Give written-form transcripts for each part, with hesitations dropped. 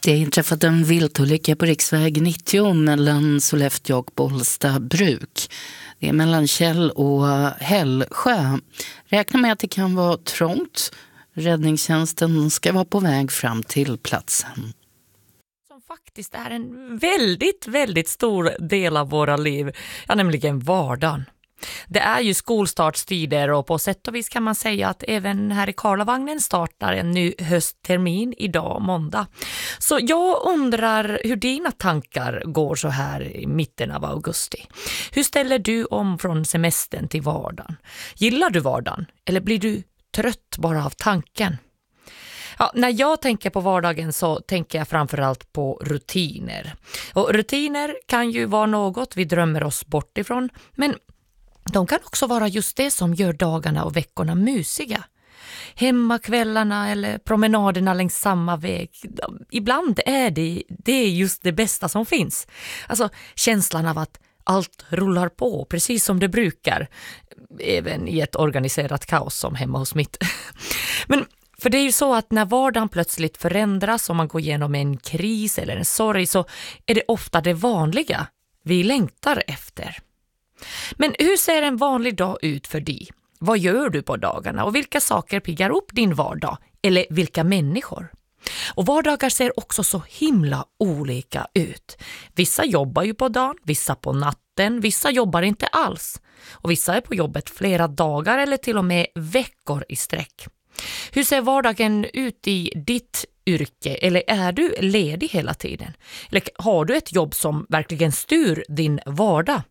Det har inträffat en viltolycka på riksväg 90 mellan Sollefteå och Bollsta bruk. Det är mellan Käll och Hällsjö. Räkna med att det kan vara trångt. Räddningstjänsten ska vara på väg fram till platsen. Som faktiskt är en väldigt, väldigt stor del av våra liv, ja, nämligen vardagen. Det är ju skolstartstider och på sätt och vis kan man säga att även här i Karlavagnen startar en ny hösttermin idag, måndag. Så jag undrar hur dina tankar går så här i mitten av augusti. Hur ställer du om från semestern till vardagen? Gillar du vardagen eller blir du trött bara av tanken? Ja, när jag tänker på vardagen så tänker jag framförallt på rutiner. Och rutiner kan ju vara något vi drömmer oss bort ifrån, men de kan också vara just det som gör dagarna och veckorna mysiga. Hemmakvällarna eller promenaderna längs samma väg. Ibland är det just det bästa som finns. Alltså känslan av att allt rullar på precis som det brukar. Även i ett organiserat kaos som hemma hos mitt. Men för det är ju så att när vardagen plötsligt förändras och man går igenom en kris eller en sorg så är det ofta det vanliga vi längtar efter. Men hur ser en vanlig dag ut för dig? Vad gör du på dagarna och vilka saker piggar upp din vardag? Eller vilka människor? Och vardagar ser också så himla olika ut. Vissa jobbar ju på dagen, vissa på natten, vissa jobbar inte alls. Och vissa är på jobbet flera dagar eller till och med veckor i sträck. Hur ser vardagen ut i ditt yrke eller är du ledig hela tiden? Eller har du ett jobb som verkligen styr din vardag?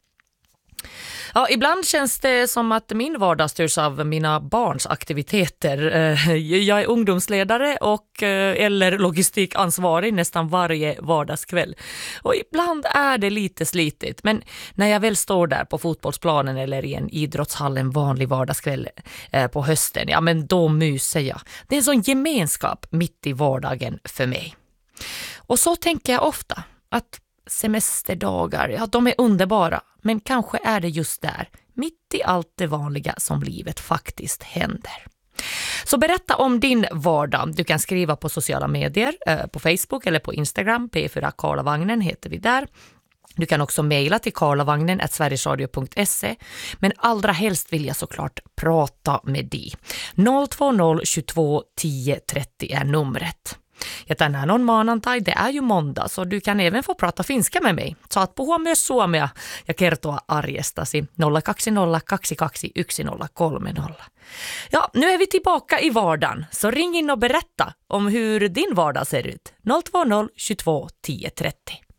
Ja, ibland känns det som att min vardag styrs av mina barns aktiviteter. Jag är ungdomsledare och eller logistikansvarig nästan varje vardagskväll. Och ibland är det lite slitigt, men när jag väl står där på fotbollsplanen eller i en idrottshall en vanlig vardagskväll på hösten, ja men då myser jag. Det är en sån gemenskap mitt i vardagen för mig. Och så tänker jag ofta att semesterdagar, ja de är underbara, men kanske är det just där, mitt i allt det vanliga som livet faktiskt händer. Så berätta om din vardag. Du kan skriva på sociala medier, på Facebook eller på Instagram, P4 Karlavagnen heter vi där. Du kan också mejla till karlavagnen@sverigesradio.se, men allra helst vill jag såklart prata med dig. 020 22 10 30 är numret. Ja tänään on maanantai, det är ju måndag, så du kan även få prata finska med mig. Saat puhua myös suomea ja kertoa arjestasi 020 22 1030. Ja, nu är vi tillbaka i vardagen, så ring in och berätta om hur din vardag ser ut. 020 22 10 30.